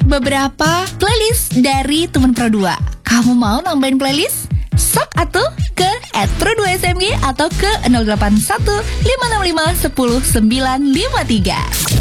beberapa playlist dari teman Pro 2. Kamu mau nambahin playlist? Sok atuh ke @pro2smg atau ke 081 565 10 953.